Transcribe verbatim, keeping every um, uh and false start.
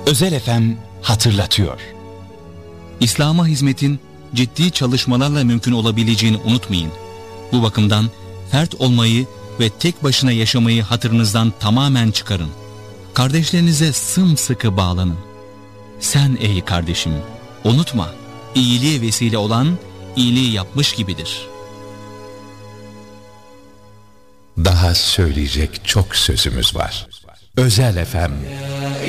Özel F M hatırlatıyor. İslam'a hizmetin ciddi çalışmalarla mümkün olabileceğini unutmayın. Bu bakımdan fert olmayı ve tek başına yaşamayı hatırınızdan tamamen çıkarın. Kardeşlerinize sımsıkı bağlanın. Sen ey kardeşim, unutma, iyiliğe vesile olan iyiliği yapmış gibidir. Daha söyleyecek çok sözümüz var. Özel F M